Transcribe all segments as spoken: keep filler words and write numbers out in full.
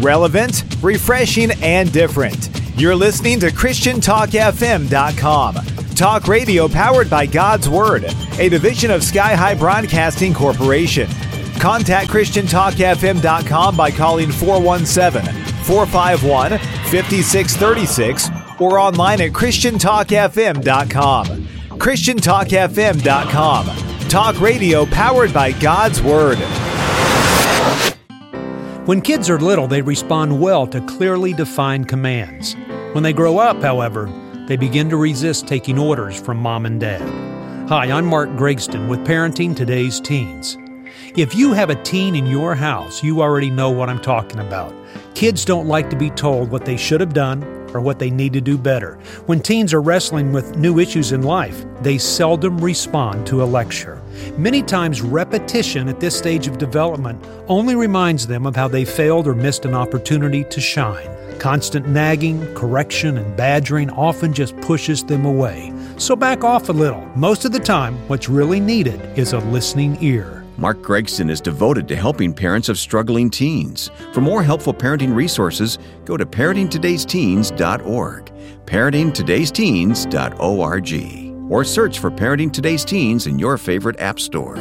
relevant, refreshing, and different. You're listening to Christian Talk F M dot com. Talk radio powered by God's Word, a division of Sky High Broadcasting Corporation. Contact Christian Talk F M dot com by calling four one seven, four five one, five six three six or online at Christian Talk F M dot com. Christian Talk F M dot com. Talk radio powered by God's Word. When kids are little, they respond well to clearly defined commands. When they grow up, however, they begin to resist taking orders from mom and dad. Hi, I'm Mark Gregston with Parenting Today's Teens. If you have a teen in your house, you already know what I'm talking about. Kids don't like to be told what they should have done or what they need to do better. When teens are wrestling with new issues in life, they seldom respond to a lecture. Many times, repetition at this stage of development only reminds them of how they failed or missed an opportunity to shine. Constant nagging, correction, and badgering often just pushes them away. So back off a little. Most of the time, what's really needed is a listening ear. Mark Gregston is devoted to helping parents of struggling teens. For more helpful parenting resources, go to parenting todays teens dot org, parenting todays teens dot org, or search for Parenting Today's Teens in your favorite app store.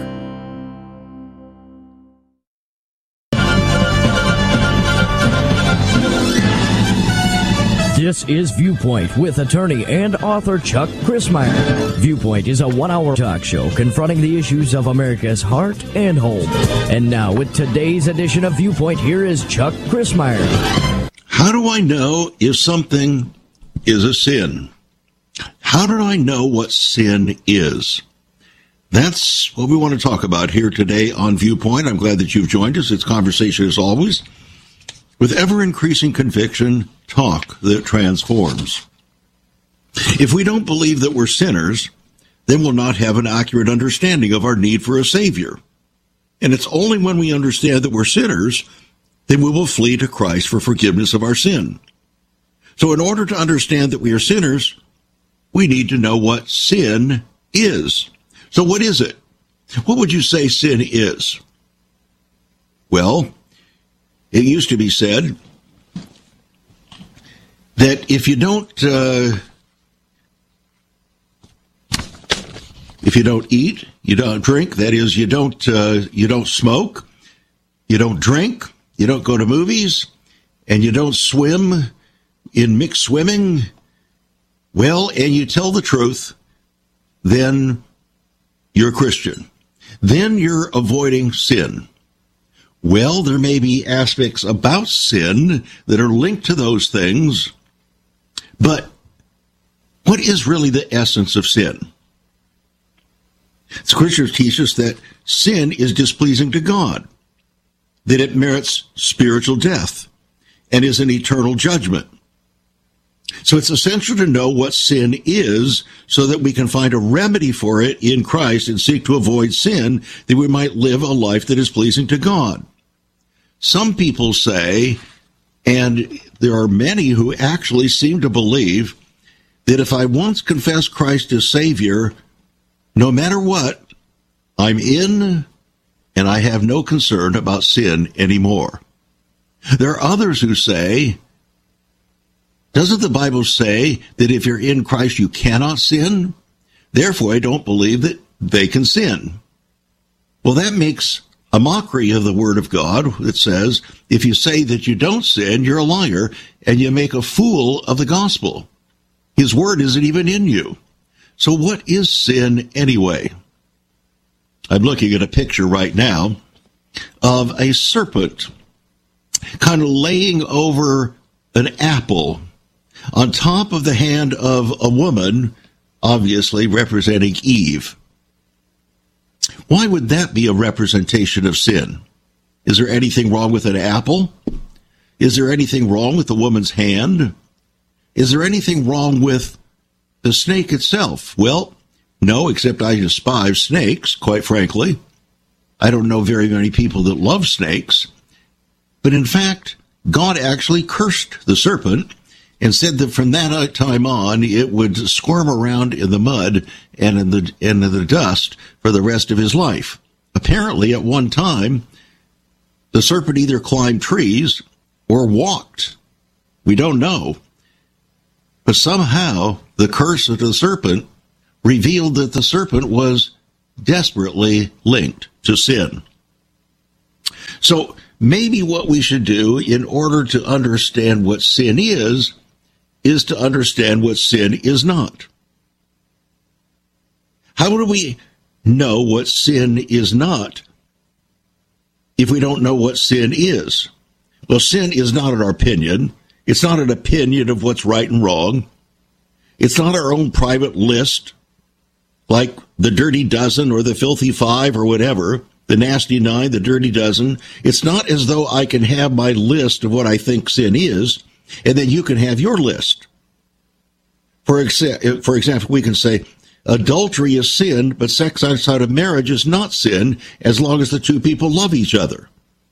This is Viewpoint with attorney and author Chuck Crismier. Viewpoint is a one-hour talk show confronting the issues of America's heart and home. And now with today's edition of Viewpoint, here is Chuck Crismier. How do I know if something is a sin? How do I know what sin is? That's what we want to talk about here today on Viewpoint. I'm glad that you've joined us. It's conversation as always, with ever-increasing conviction, talk that transforms. If we don't believe that we're sinners, then we'll not have an accurate understanding of our need for a Savior. And it's only when we understand that we're sinners, then we will flee to Christ for forgiveness of our sin. So in order to understand that we are sinners, we need to know what sin is. So what is it? What would you say sin is? Well, it used to be said that if you don't uh, if you don't eat, you don't drink, that is, you don't uh, you don't smoke, you don't drink, you don't go to movies, and you don't swim in mixed swimming, well, and you tell the truth, then you're a Christian. Then you're avoiding sin. Well, there may be aspects about sin that are linked to those things, but what is really the essence of sin? Scriptures teach us that sin is displeasing to God, that it merits spiritual death and is an eternal judgment. So it's essential to know what sin is so that we can find a remedy for it in Christ and seek to avoid sin, that we might live a life that is pleasing to God. Some people say, and there are many who actually seem to believe, that if I once confess Christ as Savior, no matter what, I'm in and I have no concern about sin anymore. There are others who say, doesn't the Bible say that if you're in Christ you cannot sin? Therefore, I don't believe that they can sin. Well, that makes a mockery of the Word of God that says, if you say that you don't sin, you're a liar, and you make a fool of the gospel. His Word isn't even in you. So what is sin anyway? I'm looking at a picture right now of a serpent kind of laying over an apple on top of the hand of a woman, obviously representing Eve. Why would that be a representation of sin? Is there anything wrong with an apple? Is there anything wrong with the woman's hand? Is there anything wrong with the snake itself? Well, no, except I despise snakes, quite frankly. I don't know very many people that love snakes. But in fact, God actually cursed the serpent and said that from that time on, it would squirm around in the mud and in the, in the dust for the rest of his life. Apparently, at one time, the serpent either climbed trees or walked. We don't know. But somehow the curse of the serpent revealed that the serpent was desperately linked to sin. So maybe what we should do in order to understand what sin is, is to understand what sin is not. How do we know what sin is not if we don't know what sin is? Well, sin is not our opinion. It's not an opinion of what's right and wrong. It's not our own private list, like the Dirty Dozen or the Filthy Five or whatever, the Nasty Nine, the Dirty Dozen. It's not as though I can have my list of what I think sin is, and then you can have your list. For, exa- for example, we can say, adultery is sin, but sex outside of marriage is not sin, as long as the two people love each other.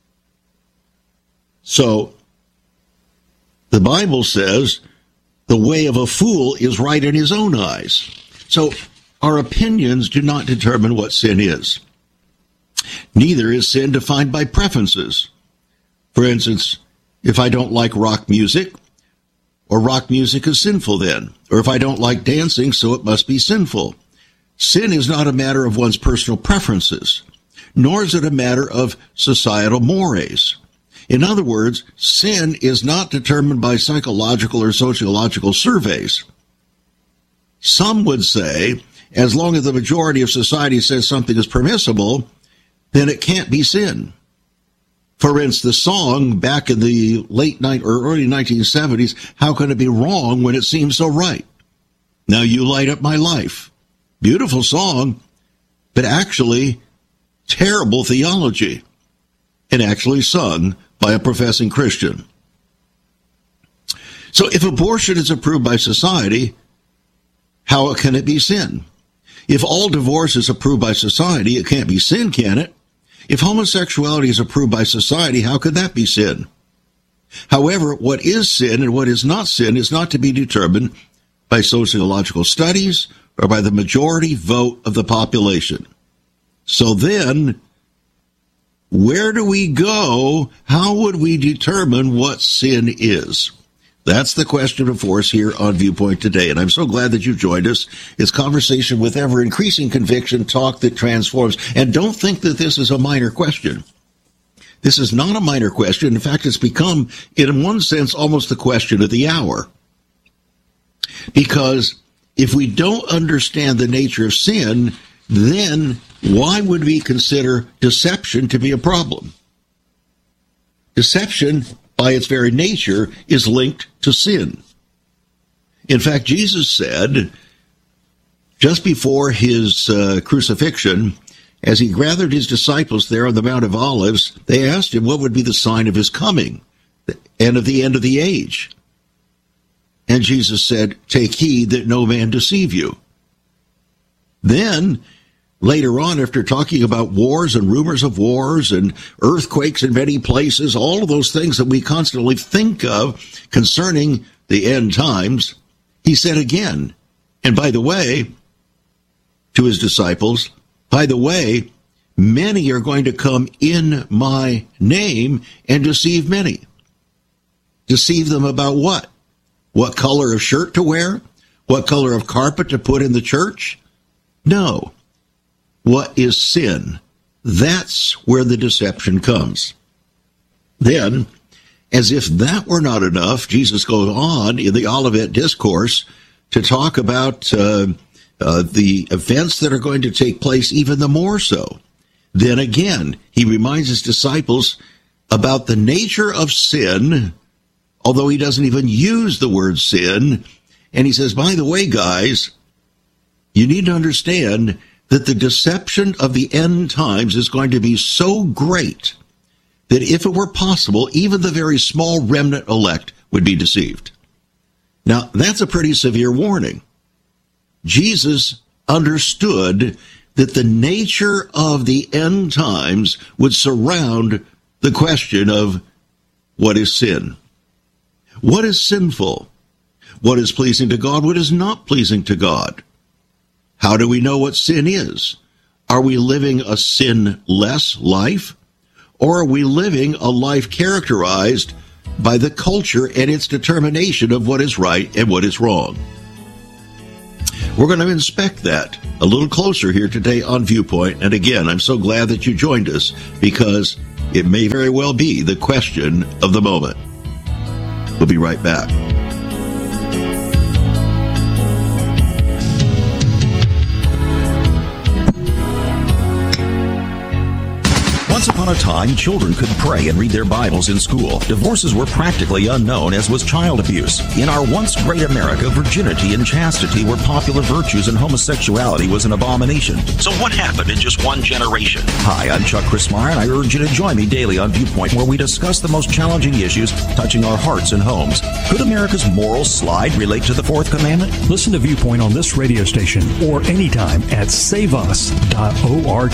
So, the Bible says, the way of a fool is right in his own eyes. So, our opinions do not determine what sin is. Neither is sin defined by preferences. For instance, if I don't like rock music, or rock music is sinful then. Or if I don't like dancing, so it must be sinful. Sin is not a matter of one's personal preferences, nor is it a matter of societal mores. In other words, sin is not determined by psychological or sociological surveys. Some would say, as long as the majority of society says something is permissible, then it can't be sin. For instance, the song back in the late night or early nineteen seventies, How Can It Be Wrong When It Seems So Right? Now You Light Up My Life. Beautiful song, but actually terrible theology, and actually sung by a professing Christian. So if abortion is approved by society, how can it be sin? If all divorce is approved by society, it can't be sin, can it? If homosexuality is approved by society, how could that be sin? However, what is sin and what is not sin is not to be determined by sociological studies or by the majority vote of the population. So then, where do we go? How would we determine what sin is? That's the question before us here on Viewpoint today, and I'm so glad that you've joined us. It's conversation with ever-increasing conviction, talk that transforms. And don't think that this is a minor question. This is not a minor question. In fact, it's become, in one sense, almost the question of the hour. Because if we don't understand the nature of sin, then why would we consider deception to be a problem? Deception, by its very nature, is linked to sin. In fact, Jesus said, just before his uh, crucifixion, as he gathered his disciples there on the Mount of Olives, they asked him what would be the sign of his coming and of the end of the age. And Jesus said, take heed that no man deceive you. Then, later on, after talking about wars and rumors of wars and earthquakes in many places, all of those things that we constantly think of concerning the end times, he said again, and by the way, to his disciples, by the way, many are going to come in my name and deceive many. Deceive them about what? What color of shirt to wear? What color of carpet to put in the church? No. What is sin? That's where the deception comes. Then, as if that were not enough, Jesus goes on in the Olivet Discourse to talk about uh, uh, the events that are going to take place even the more so. Then again, he reminds his disciples about the nature of sin, although he doesn't even use the word sin. And he says, by the way, guys, you need to understand that the deception of the end times is going to be so great that if it were possible, even the very small remnant elect would be deceived. Now, that's a pretty severe warning. Jesus understood that the nature of the end times would surround the question of what is sin? What is sinful? What is pleasing to God? What is not pleasing to God? How do we know what sin is? Are we living a sin-less life? Or are we living a life characterized by the culture and its determination of what is right and what is wrong. We're going to inspect that a little closer here today on Viewpoint. And again, I'm so glad that you joined us, because it may very well be the question of the moment. We'll be right back. Once upon a time, children could pray and read their Bibles in school. Divorces were practically unknown, as was child abuse. In our once great America, virginity and chastity were popular virtues, and homosexuality was an abomination. So what happened in just one generation? Hi, I'm Chuck Christmeyer, and I urge you to join me daily on Viewpoint, where we discuss the most challenging issues touching our hearts and homes. Could America's moral slide relate to the Fourth Commandment? Listen to Viewpoint on this radio station or anytime at save us dot org.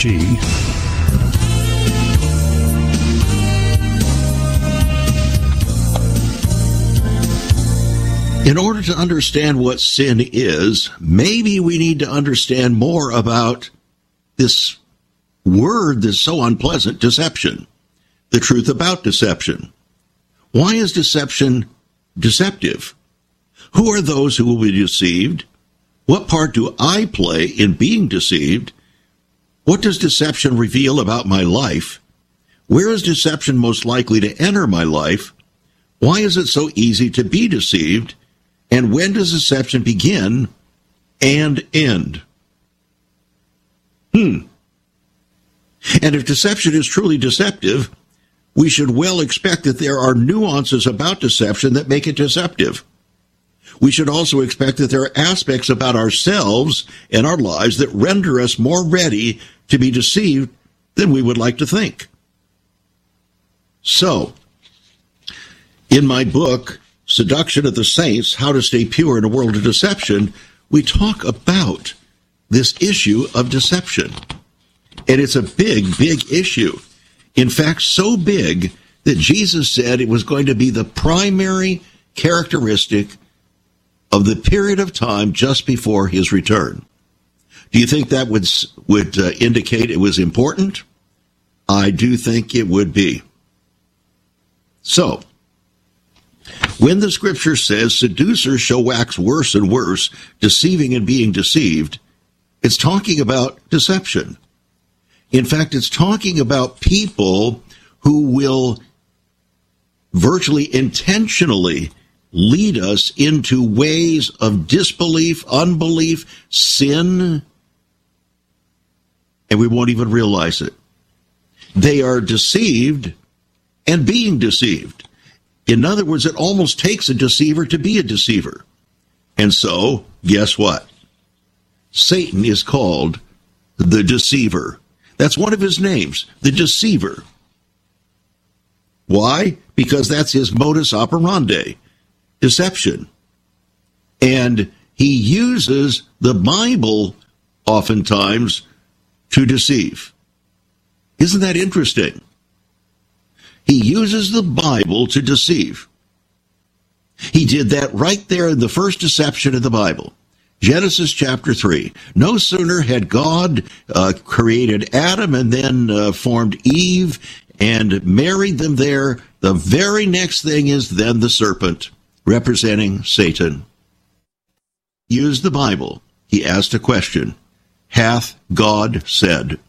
In order to understand what sin is, maybe we need to understand more about this word that's so unpleasant, deception. The truth about deception. Why is deception deceptive? Who are those who will be deceived? What part do I play in being deceived? What does deception reveal about my life? Where is deception most likely to enter my life? Why is it so easy to be deceived? And when does deception begin and end? Hmm. And if deception is truly deceptive, we should well expect that there are nuances about deception that make it deceptive. We should also expect that there are aspects about ourselves and our lives that render us more ready to be deceived than we would like to think. So, in my book, Seduction of the Saints, How to Stay Pure in a World of Deception, we talk about this issue of deception. And it's a big, big issue. In fact, so big that Jesus said it was going to be the primary characteristic of the period of time just before his return. Do you think that would, would uh, indicate it was important? I do think it would be. So, when the scripture says seducers shall wax worse and worse, deceiving and being deceived, it's talking about deception. In fact, it's talking about people who will virtually intentionally lead us into ways of disbelief, unbelief, sin, and we won't even realize it. They are deceived and being deceived. In other words, it almost takes a deceiver to be a deceiver. And so, guess what? Satan is called the deceiver. That's one of his names, the deceiver. Why? Because that's his modus operandi, deception. And he uses the Bible oftentimes to deceive. Isn't that interesting? He uses the Bible to deceive. He did that right there in the first deception of the Bible. Genesis chapter three. No sooner had God uh, created Adam and then uh, formed Eve and married them there, the very next thing is then the serpent, representing Satan. Used the Bible. He asked a question. Hath God said?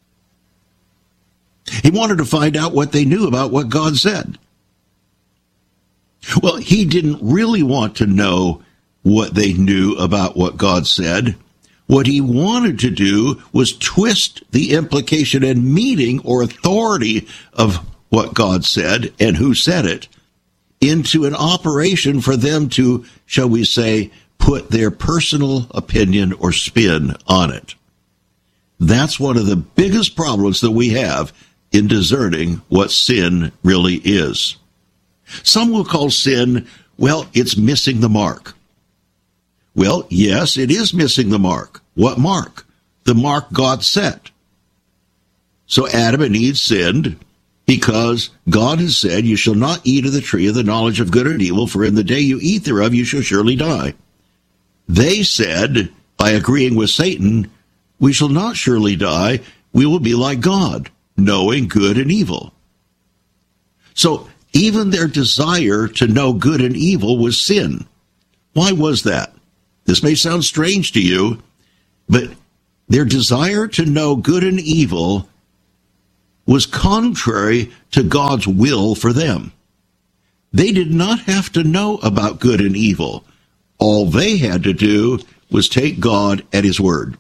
He wanted to find out what they knew about what God said. Well, he didn't really want to know what they knew about what God said. What he wanted to do was twist the implication and meaning or authority of what God said and who said it into an operation for them to, shall we say, put their personal opinion or spin on it. That's one of the biggest problems that we have in discerning what sin really is. Some will call sin, well, it's missing the mark. Well, yes, it is missing the mark. What mark? The mark God set. So Adam and Eve sinned because God has said, you shall not eat of the tree of the knowledge of good and evil, for in the day you eat thereof you shall surely die. They said, by agreeing with Satan, we shall not surely die, we will be like God, knowing good and evil. So even their desire to know good and evil was sin. Why was that? This may sound strange to you, but their desire to know good and evil was contrary to God's will for them. They did not have to know about good and evil. All they had to do was take God at his word.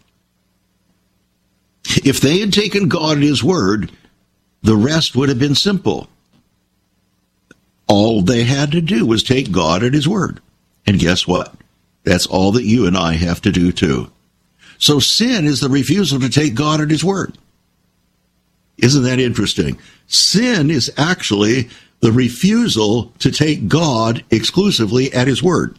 If they had taken God at his word, the rest would have been simple. All they had to do was take God at his word. And guess what? That's all that you and I have to do too. So sin is the refusal to take God at his word. Isn't that interesting? Sin is actually the refusal to take God exclusively at his word.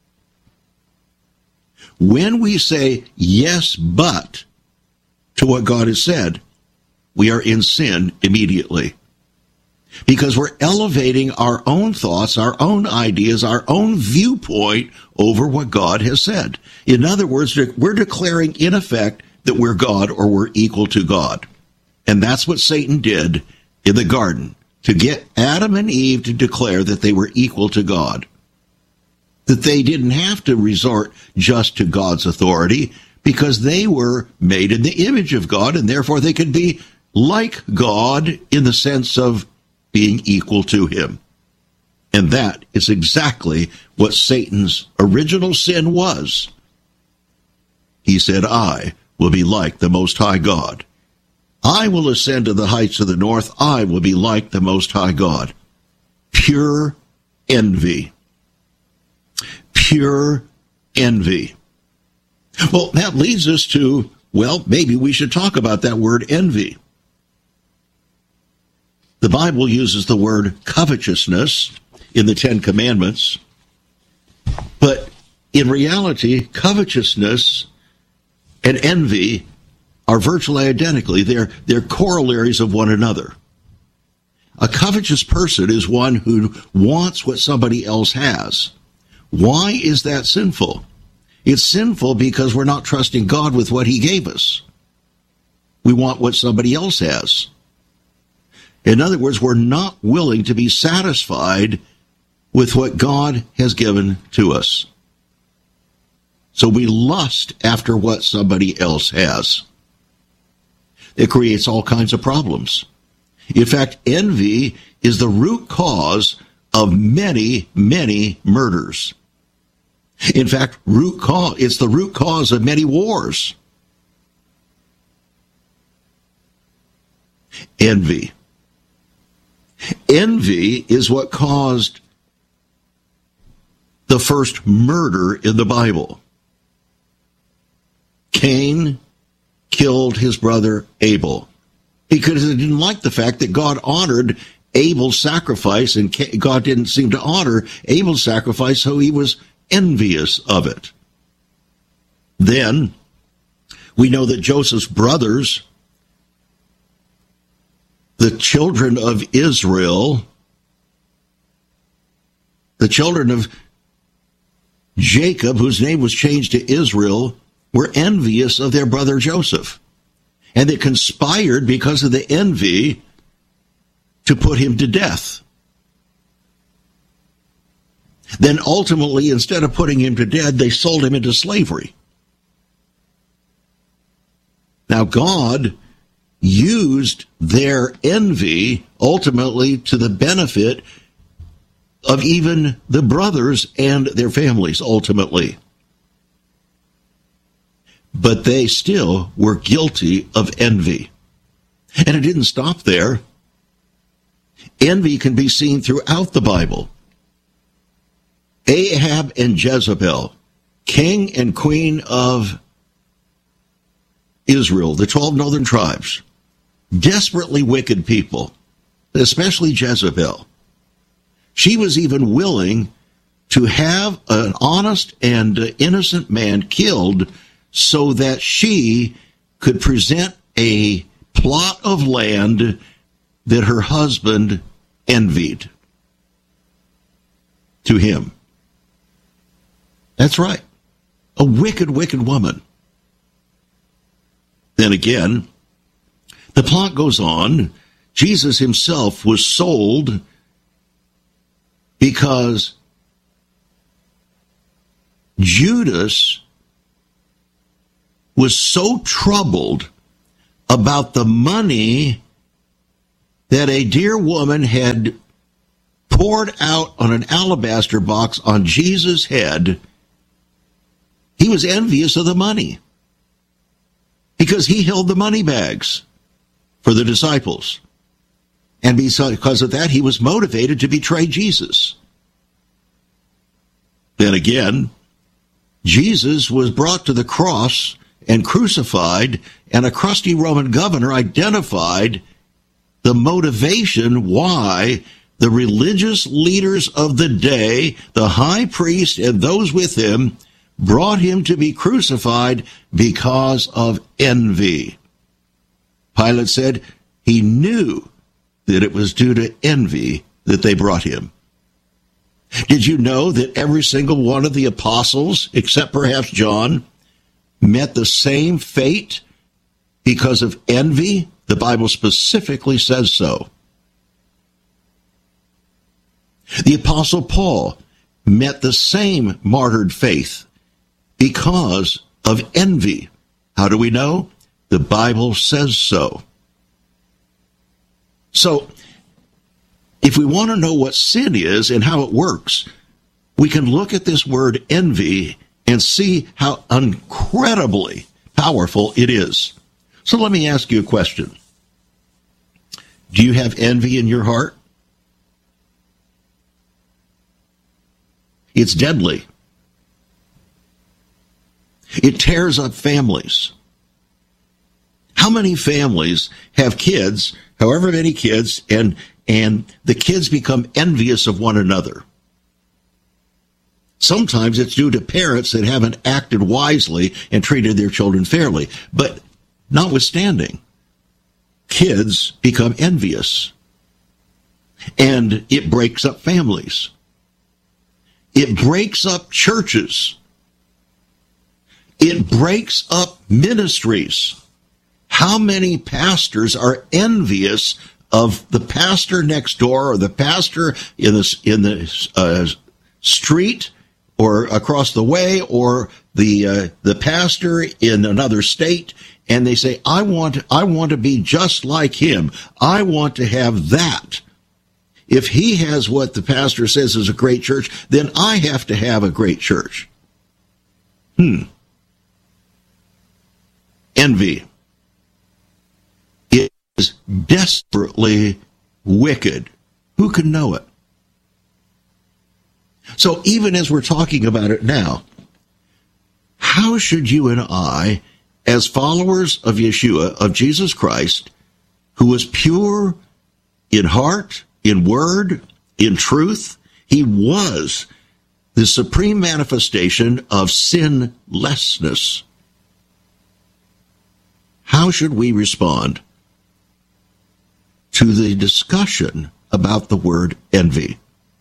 When we say yes, but to what God has said, we are in sin immediately. Because we're elevating our own thoughts, our own ideas, our own viewpoint over what God has said. In other words, we're declaring in effect that we're God or we're equal to God. And that's what Satan did in the garden, to get Adam and Eve to declare that they were equal to God. That they didn't have to resort just to God's authority because they were made in the image of God, and therefore they could be like God in the sense of being equal to him. And that is exactly what Satan's original sin was. He said, I will be like the Most High God. I will ascend to the heights of the north. I will be like the Most High God. Pure envy. Pure envy. Well, that leads us to, well, maybe we should talk about that word envy. The Bible uses the word covetousness in the Ten Commandments, but in reality, covetousness and envy are virtually identically. They're, they're corollaries of one another. A covetous person is one who wants what somebody else has. Why is that sinful? It's sinful because we're not trusting God with what he gave us. We want what somebody else has. In other words, we're not willing to be satisfied with what God has given to us. So we lust after what somebody else has. It creates all kinds of problems. In fact, envy is the root cause of many, many murders. In fact, root cause, it's the root cause of many wars. Envy. Envy is what caused the first murder in the Bible. Cain killed his brother Abel because he didn't like the fact that God honored Abel's sacrifice, and God didn't seem to honor Abel's sacrifice, so he was envious of it. Then we know that Joseph's brothers, the children of Israel, the children of Jacob, whose name was changed to Israel, were envious of their brother Joseph. And they conspired because of the envy to put him to death. Then ultimately, instead of putting him to death, they sold him into slavery. Now God used their envy ultimately to the benefit of even the brothers and their families ultimately. But they still were guilty of envy. And it didn't stop there. Envy can be seen throughout the Bible. Ahab and Jezebel, king and queen of Israel, the twelve northern tribes, desperately wicked people, especially Jezebel. She was even willing to have an honest and innocent man killed so that she could present a plot of land that her husband envied to him. That's right. A wicked, wicked woman. Then again, the plot goes on. Jesus himself was sold because Judas was so troubled about the money that a dear woman had poured out on an alabaster box on Jesus' head. He was envious of the money because he held the money bags for the disciples. And because of that, he was motivated to betray Jesus. Then again, Jesus was brought to the cross and crucified, and a crusty Roman governor identified the motivation why the religious leaders of the day, the high priest and those with him, brought him to be crucified because of envy. Pilate said he knew that it was due to envy that they brought him. Did you know that every single one of the apostles, except perhaps John, met the same fate because of envy? The Bible specifically says so. The Apostle Paul met the same martyred faith because of envy. How do we know? The Bible says so. So, if we want to know what sin is and how it works, we can look at this word envy and see how incredibly powerful it is. So let me ask you a question. Do you have envy in your heart? It's deadly. It tears up families. How many families have kids, however many kids, and and the kids become envious of one another? Sometimes it's due to parents that haven't acted wisely and treated their children fairly. But notwithstanding, kids become envious. And it breaks up families. It breaks up churches. It breaks up ministries. How many pastors are envious of the pastor next door or the pastor in the, in the uh, street or across the way or the uh, the pastor in another state, and they say, I want, I want to be just like him. I want to have that. If he has what the pastor says is a great church, then I have to have a great church. Hmm. Envy. It is desperately wicked. Who can know it? So even as we're talking about it now, how should you and I, as followers of Yeshua, of Jesus Christ, who was pure in heart, in word, in truth, he was the supreme manifestation of sinlessness. How should we respond to the discussion about the word envy?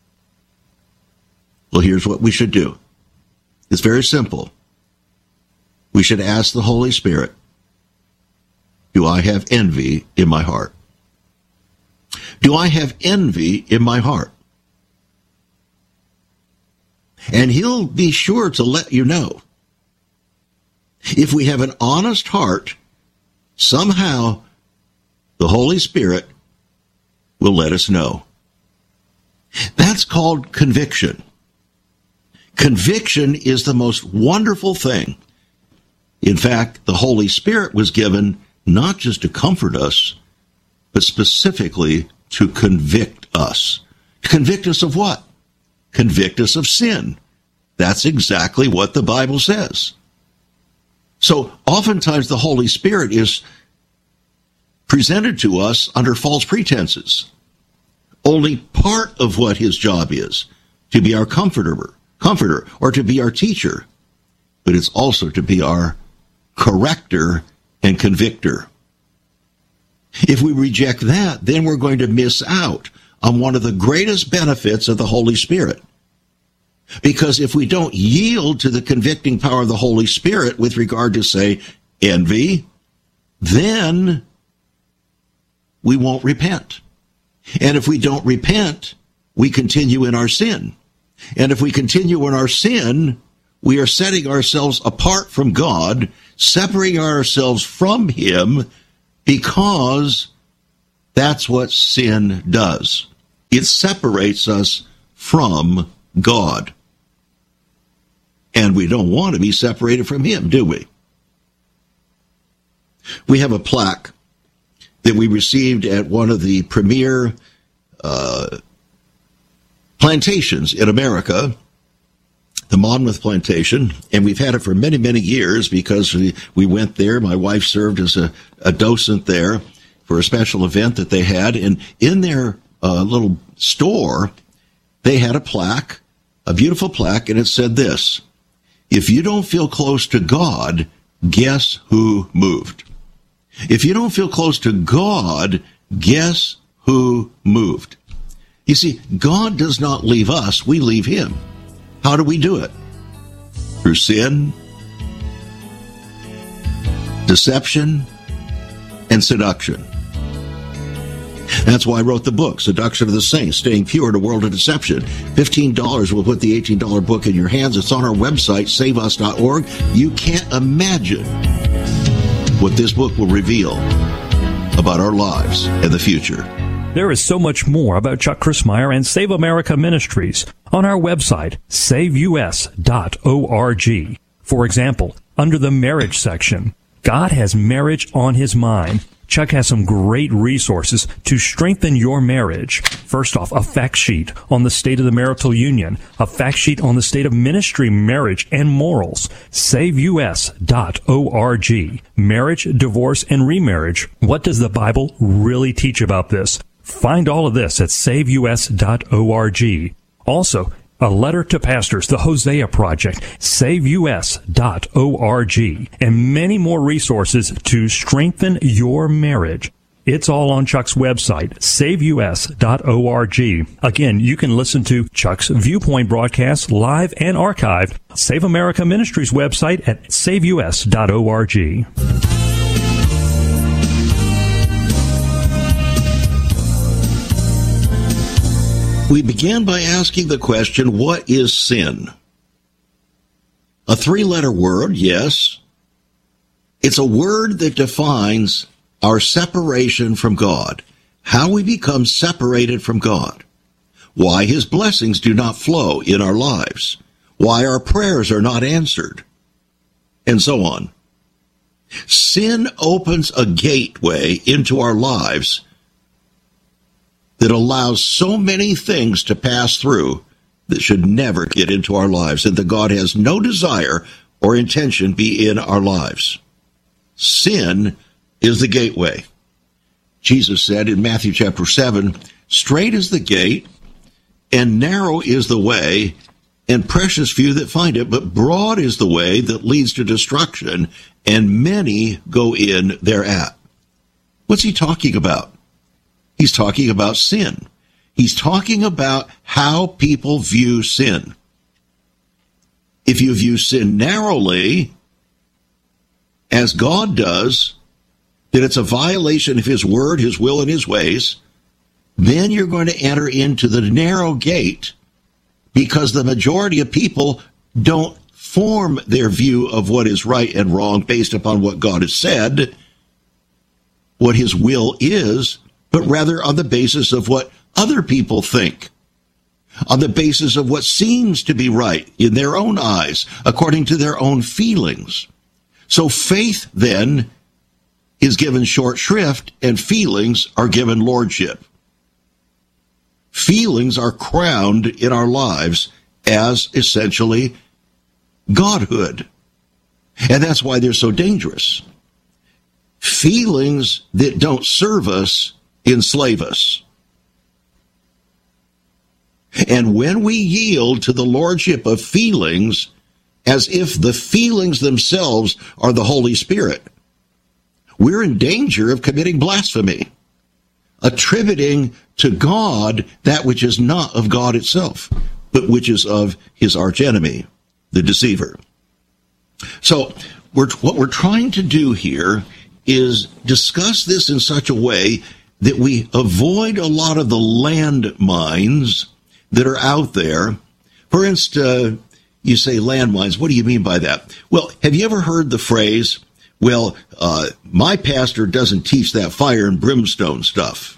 Well, here's what we should do. It's very simple. We should ask the Holy Spirit, do I have envy in my heart? Do I have envy in my heart? And he'll be sure to let you know. If we have an honest heart, somehow the Holy Spirit will let us know. That's called conviction. Conviction is the most wonderful thing. In fact, the Holy Spirit was given not just to comfort us, but specifically to convict us. Convict us of what? Convict us of sin. That's exactly what the Bible says. So oftentimes the Holy Spirit is presented to us under false pretenses. Only part of what his job is to be our comforter, comforter, or to be our teacher, but it's also to be our corrector and convictor. If we reject that, then we're going to miss out on one of the greatest benefits of the Holy Spirit. Because if we don't yield to the convicting power of the Holy Spirit with regard to, say, envy, then we won't repent. And if we don't repent, we continue in our sin. And if we continue in our sin, we are setting ourselves apart from God, separating ourselves from him, because that's what sin does. It separates us from God. And we don't want to be separated from him, do we? We have a plaque that we received at one of the premier uh, plantations in America, the Monmouth Plantation, and we've had it for many, many years because we, we went there. My wife served as a, a docent there for a special event that they had, and in their uh, little store, they had a plaque, a beautiful plaque, and it said this: if you don't feel close to God, guess who moved? If you don't feel close to God, guess who moved? You see, God does not leave us, we leave him. How do we do it? Through sin, deception, and seduction. That's why I wrote the book, Seduction of the Saints, Staying Pure in a World of Deception. fifteen dollars will put the eighteen dollars book in your hands. It's on our website, save us dot org. You can't imagine what this book will reveal about our lives and the future. There is so much more about Chuck Crismier and Save America Ministries on our website, save U S dot org. For example, under the marriage section, God has marriage on his mind. Chuck has some great resources to strengthen your marriage. First off, a fact sheet on the state of the marital union, a fact sheet on the state of ministry, marriage, and morals. save U S dot org. Marriage, divorce, and remarriage. What does the Bible really teach about this? Find all of this at save U S dot org. Also, a letter to pastors, the Hosea Project, save U S dot org, and many more resources to strengthen your marriage. It's all on Chuck's website, save U S dot org. Again, you can listen to Chuck's Viewpoint broadcasts live and archived. Save America Ministries website at save U S dot org. We began by asking the question, what is sin? A three-letter word, yes. It's a word that defines our separation from God, how we become separated from God, why his blessings do not flow in our lives, why our prayers are not answered, and so on. Sin opens a gateway into our lives that allows so many things to pass through that should never get into our lives, and that God has no desire or intention be in our lives. Sin is the gateway. Jesus said in Matthew chapter seven, straight is the gate, and narrow is the way, and precious few that find it, but broad is the way that leads to destruction, and many go in thereat. What's he talking about? He's talking about sin. He's talking about how people view sin. If you view sin narrowly, as God does, that it's a violation of his word, his will, and his ways, then you're going to enter into the narrow gate, because the majority of people don't form their view of what is right and wrong based upon what God has said, what his will is, but rather on the basis of what other people think, on the basis of what seems to be right in their own eyes, according to their own feelings. So faith, then, is given short shrift, and feelings are given lordship. Feelings are crowned in our lives as essentially godhood. And that's why they're so dangerous. Feelings that don't serve us enslave us. And when we yield to the lordship of feelings, as if the feelings themselves are the Holy Spirit, we're in danger of committing blasphemy, attributing to God that which is not of God itself, but which is of his archenemy, the deceiver. So we're, what we're trying to do here is discuss this in such a way that we avoid a lot of the landmines that are out there. For instance, uh, you say landmines. What do you mean by that? Well, have you ever heard the phrase, well, uh, my pastor doesn't teach that fire and brimstone stuff?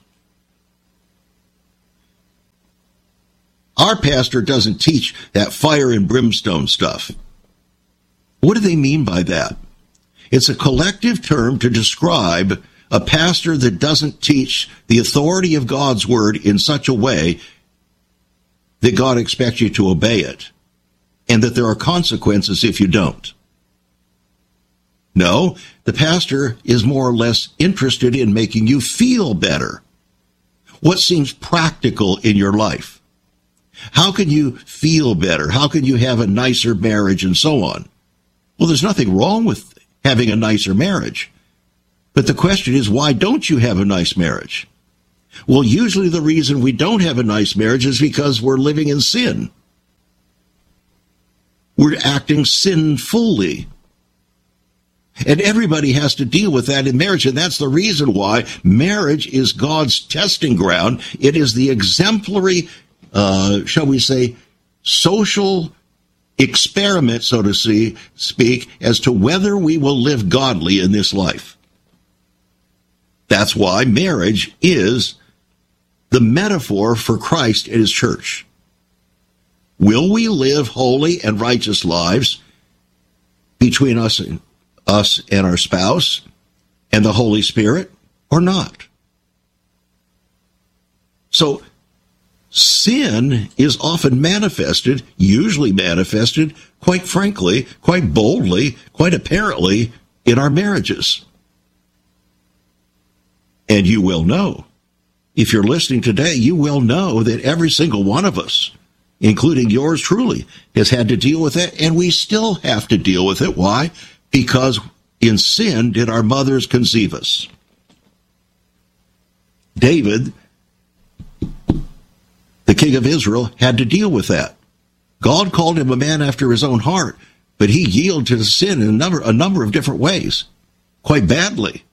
Our pastor doesn't teach that fire and brimstone stuff. What do they mean by that? It's a collective term to describe a pastor that doesn't teach the authority of God's word in such a way that God expects you to obey it, and that there are consequences if you don't. No, the pastor is more or less interested in making you feel better. What seems practical in your life? How can you feel better? How can you have a nicer marriage and so on? Well, there's nothing wrong with having a nicer marriage. But the question is, why don't you have a nice marriage? Well, usually the reason we don't have a nice marriage is because we're living in sin. We're acting sinfully. And everybody has to deal with that in marriage, and that's the reason why marriage is God's testing ground. It is the exemplary, uh, shall we say, social experiment, so to see, speak, as to whether we will live godly in this life. That's why marriage is the metaphor for Christ and his church. Will we live holy and righteous lives between us and us and our spouse and the Holy Spirit, or not? So sin is often manifested, usually manifested, quite frankly, quite boldly, quite apparently, in our marriages. And you will know, if you're listening today, you will know that every single one of us, including yours truly, has had to deal with it, and we still have to deal with it. Why? Because in sin did our mothers conceive us. David, the king of Israel, had to deal with that. God called him a man after his own heart, but he yielded to sin in a number, a number of different ways, quite badly.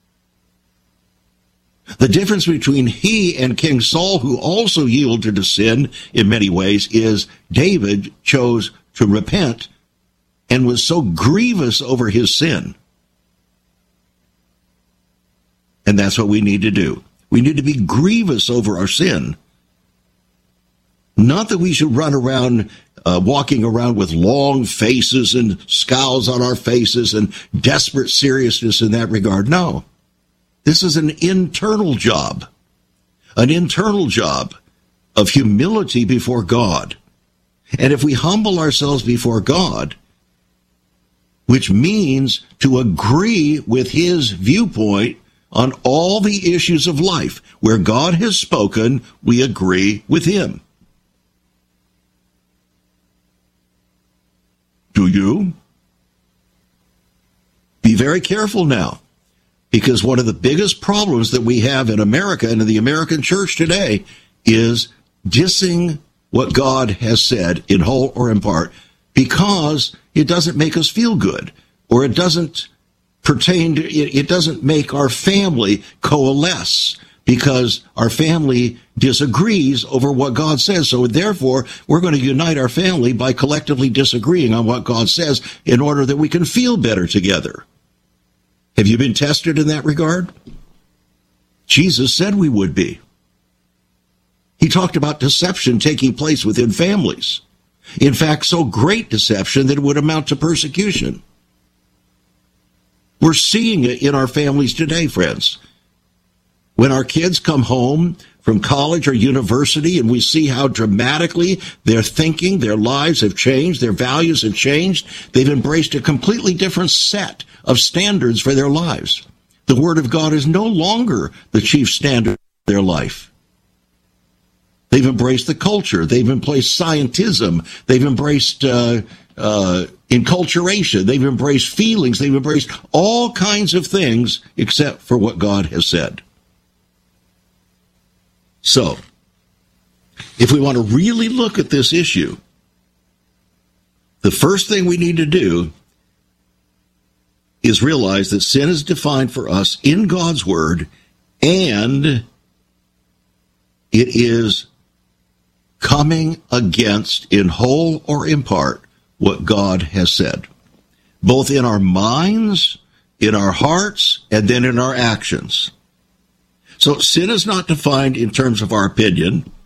The difference between he and King Saul, who also yielded to sin in many ways, is David chose to repent and was so grievous over his sin. And that's what we need to do. We need to be grievous over our sin. Not that we should run around, uh, walking around with long faces and scowls on our faces and desperate seriousness in that regard. No. This is an internal job, an internal job of humility before God. And if we humble ourselves before God, which means to agree with his viewpoint on all the issues of life, where God has spoken, we agree with him. Do you? Be very careful now. Because one of the biggest problems that we have in America and in the American church today is dissing what God has said in whole or in part because it doesn't make us feel good, or it doesn't pertain to, it, it doesn't make our family coalesce because our family disagrees over what God says. So therefore, we're going to unite our family by collectively disagreeing on what God says in order that we can feel better together. Have you been tested in that regard? Jesus said we would be. He talked about deception taking place within families. In fact, so great deception that it would amount to persecution. We're seeing it in our families today, friends. When our kids come home from college or university and we see how dramatically their thinking, their lives have changed, their values have changed, they've embraced a completely different set of standards for their lives. The Word of God is no longer the chief standard of their life. They've embraced the culture. They've embraced scientism. They've embraced uh, uh, enculturation. They've embraced feelings. They've embraced all kinds of things except for what God has said. So, if we want to really look at this issue, the first thing we need to do is realize that sin is defined for us in God's Word, and it is coming against, in whole or in part, what God has said, both in our minds, in our hearts, and then in our actions. So sin is not defined in terms of our opinion.